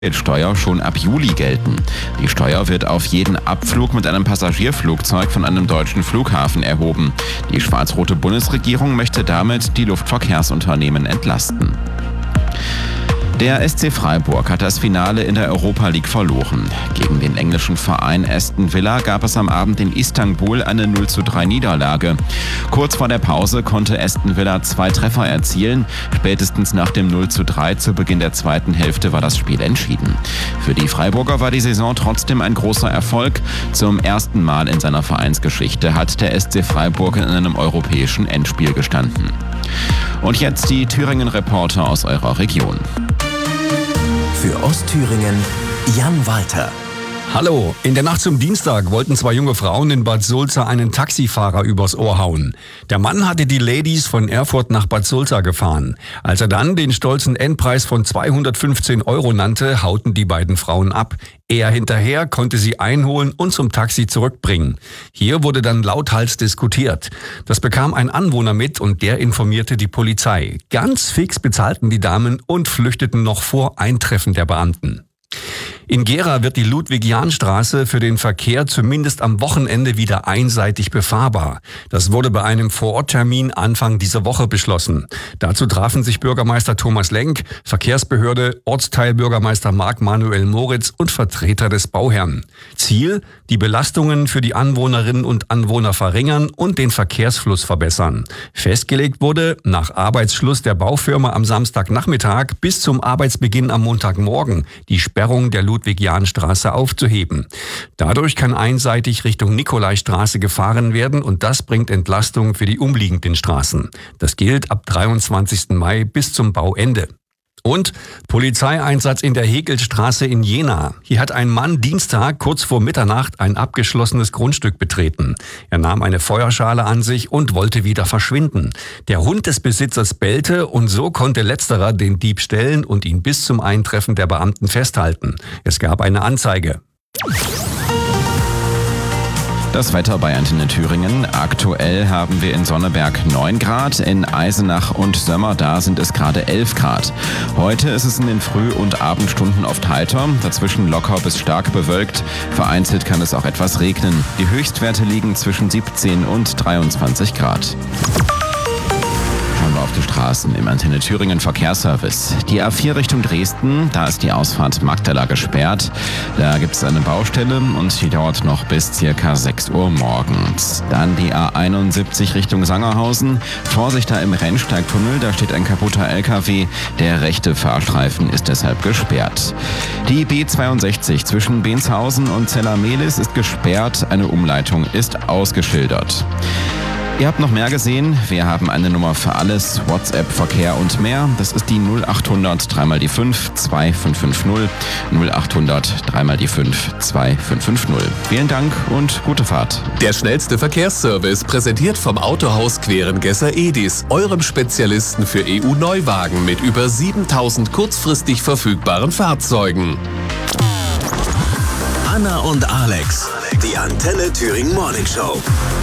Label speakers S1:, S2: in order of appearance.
S1: Steuer schon ab Juli gelten. Die Steuer wird auf jeden Abflug mit einem Passagierflugzeug von einem deutschen Flughafen erhoben. Die schwarz-rote Bundesregierung möchte damit die Luftverkehrsunternehmen entlasten. Der SC Freiburg hat das Finale in der Europa League verloren. Gegen den englischen Verein Aston Villa gab es am Abend in Istanbul eine 0:3 Niederlage. Kurz vor der Pause konnte Aston Villa 2 Treffer erzielen. Spätestens nach dem 0:3 zu Beginn der zweiten Hälfte war das Spiel entschieden. Für die Freiburger war die Saison trotzdem ein großer Erfolg. Zum ersten Mal in seiner Vereinsgeschichte hat der SC Freiburg in einem europäischen Endspiel gestanden. Und jetzt die Thüringen-Reporter aus eurer Region.
S2: Für Ostthüringen Jan Walter.
S3: Hallo, in der Nacht zum Dienstag wollten 2 junge Frauen in Bad Sulza einen Taxifahrer übers Ohr hauen. Der Mann hatte die Ladies von Erfurt nach Bad Sulza gefahren. Als er dann den stolzen Endpreis von 215 € nannte, hauten die beiden Frauen ab. Er hinterher konnte sie einholen und zum Taxi zurückbringen. Hier wurde dann lauthals diskutiert. Das bekam ein Anwohner mit und der informierte die Polizei. Ganz fix bezahlten die Damen und flüchteten noch vor Eintreffen der Beamten. In Gera wird die Ludwig-Jahn-Straße für den Verkehr zumindest am Wochenende wieder einseitig befahrbar. Das wurde bei einem Vororttermin Anfang dieser Woche beschlossen. Dazu trafen sich Bürgermeister Thomas Lenk, Verkehrsbehörde, Ortsteilbürgermeister Marc-Manuel Moritz und Vertreter des Bauherrn. Ziel: die Belastungen für die Anwohnerinnen und Anwohner verringern und den Verkehrsfluss verbessern. Festgelegt wurde, nach Arbeitsschluss der Baufirma am Samstagnachmittag bis zum Arbeitsbeginn am Montagmorgen die Sperrung der Ludwig-Jahn-Straße aufzuheben. Dadurch kann einseitig Richtung Nikolaistraße gefahren werden und das bringt Entlastung für die umliegenden Straßen. Das gilt ab 23. Mai bis zum Bauende. Und Polizeieinsatz in der Hegelstraße in Jena. Hier hat ein Mann Dienstag kurz vor Mitternacht ein abgeschlossenes Grundstück betreten. Er nahm eine Feuerschale an sich und wollte wieder verschwinden. Der Hund des Besitzers bellte und so konnte letzterer den Dieb stellen und ihn bis zum Eintreffen der Beamten festhalten. Es gab eine Anzeige.
S1: Das Wetter bei Antenne Thüringen. Aktuell haben wir in Sonneberg 9 Grad, in Eisenach und Sömmer, da sind es gerade 11 Grad. Heute ist es in den Früh- und Abendstunden oft heiter, dazwischen locker bis stark bewölkt. Vereinzelt kann es auch etwas regnen. Die Höchstwerte liegen zwischen 17 und 23 Grad. Schauen wir auf die Straßen im Antenne Thüringen Verkehrsservice. Die A4 Richtung Dresden, da ist die Ausfahrt Magdala gesperrt. Da gibt es eine Baustelle und die dauert noch bis ca. 6 Uhr morgens. Dann die A71 Richtung Sangerhausen. Vorsicht da im Rennsteigtunnel, da steht ein kaputter LKW. Der rechte Fahrstreifen ist deshalb gesperrt. Die B62 zwischen Benshausen und Zellermehlis ist gesperrt. Eine Umleitung ist ausgeschildert. Ihr habt noch mehr gesehen. Wir haben eine Nummer für alles, WhatsApp, Verkehr und mehr. Das ist die 0800 3 mal die 5 2550 0800 3 mal die 5 2550. Vielen Dank und gute Fahrt.
S2: Der schnellste Verkehrsservice präsentiert vom Autohaus Querengesser Edis, eurem Spezialisten für EU-Neuwagen mit über 7000 kurzfristig verfügbaren Fahrzeugen. Anna und Alex, die Antenne Thüringen Morning Show.